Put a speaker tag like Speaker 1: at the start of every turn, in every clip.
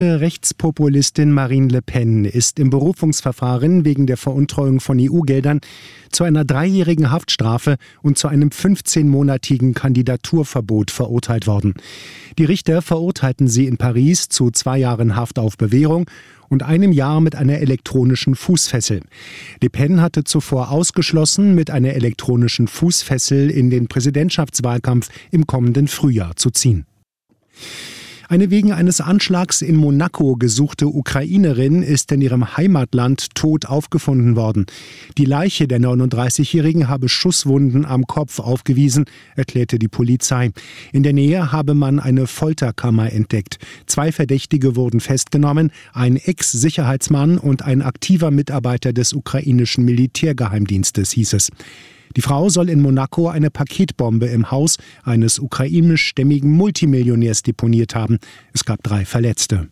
Speaker 1: Rechtspopulistin Marine Le Pen ist im Berufungsverfahren wegen der Veruntreuung von EU-Geldern zu einer 3-jährigen Haftstrafe und zu einem 15-monatigen Kandidaturverbot verurteilt worden. Die Richter verurteilten sie in Paris zu 2 Jahren Haft auf Bewährung und 1 Jahr mit einer elektronischen Fußfessel. Le Pen hatte zuvor ausgeschlossen, mit einer elektronischen Fußfessel in den Präsidentschaftswahlkampf im kommenden Frühjahr zu ziehen. Eine wegen eines Anschlags in Monaco gesuchte Ukrainerin ist in ihrem Heimatland tot aufgefunden worden. Die Leiche der 39-Jährigen habe Schusswunden am Kopf aufgewiesen, erklärte die Polizei. In der Nähe habe man eine Folterkammer entdeckt. 2 Verdächtige wurden festgenommen, ein Ex-Sicherheitsmann und ein aktiver Mitarbeiter des ukrainischen Militärgeheimdienstes, hieß es. Die Frau soll in Monaco eine Paketbombe im Haus eines ukrainischstämmigen Multimillionärs deponiert haben. Es gab 3 Verletzte.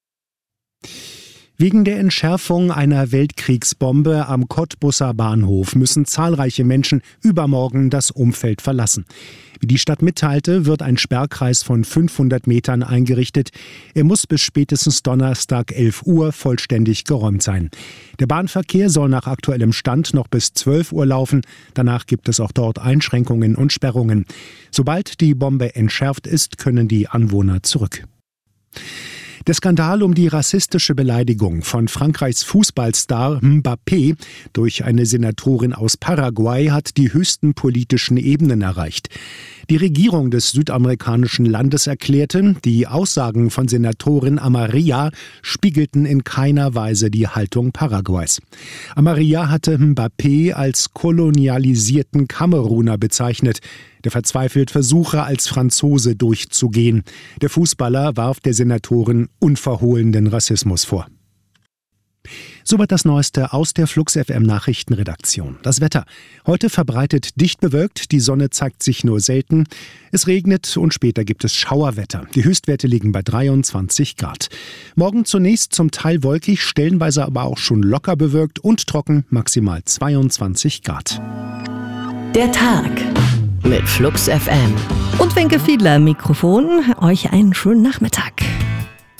Speaker 1: Wegen der Entschärfung einer Weltkriegsbombe am Cottbusser Bahnhof müssen zahlreiche Menschen übermorgen das Umfeld verlassen. Wie die Stadt mitteilte, wird ein Sperrkreis von 500 Metern eingerichtet. Er muss bis spätestens Donnerstag 11 Uhr vollständig geräumt sein. Der Bahnverkehr soll nach aktuellem Stand noch bis 12 Uhr laufen. Danach gibt es auch dort Einschränkungen und Sperrungen. Sobald die Bombe entschärft ist, können die Anwohner zurück. Der Skandal um die rassistische Beleidigung von Frankreichs Fußballstar Mbappé durch eine Senatorin aus Paraguay hat die höchsten politischen Ebenen erreicht. Die Regierung des südamerikanischen Landes erklärte, die Aussagen von Senatorin Amarilla spiegelten in keiner Weise die Haltung Paraguays. Amarilla hatte Mbappé als kolonialisierten Kameruner bezeichnet, der verzweifelt versuche, als Franzose durchzugehen. Der Fußballer warf der Senatorin unverhohlenen Rassismus vor. Soweit das Neueste aus der Flux FM Nachrichtenredaktion. Das Wetter. Heute verbreitet dicht bewölkt, die Sonne zeigt sich nur selten. Es regnet und später gibt es Schauerwetter. Die Höchstwerte liegen bei 23 Grad. Morgen zunächst zum Teil wolkig, stellenweise aber auch schon locker bewölkt und trocken, maximal 22 Grad.
Speaker 2: Der Tag mit Flux FM. Und Wenke Fiedler am Mikrofon. Euch einen schönen Nachmittag.